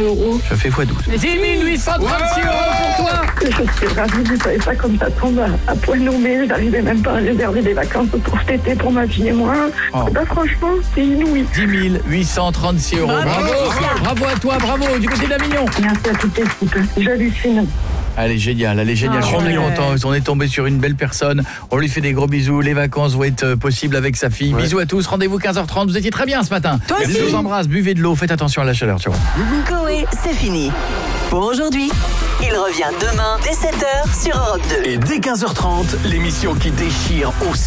€. Je fais x12. 10 836 € pour toi. Je suis ravie, vous savez pas comme ça tombe à point nommé. J'arrivais même pas à réserver des vacances pour cet été pour ma fille et moi. Franchement, c'est inouï. 10 836 €. Bravo à toi, bravo, du côté d'Avignon. Merci à toute l'équipe. J'hallucine. Elle est géniale, je suis très content. On est tombé sur une belle personne. On lui fait des gros bisous. Les vacances vont être possibles avec sa fille. Bisous à tous. Rendez-vous 15h30. Vous étiez très bien ce matin. Toi aussi. Je vous embrasse. Buvez de l'eau. Faites attention à la chaleur. Ciao. Coé, c'est fini. Pour aujourd'hui, il revient demain dès 7h sur Europe 2. Et dès 15h30, l'émission qui déchire aussi.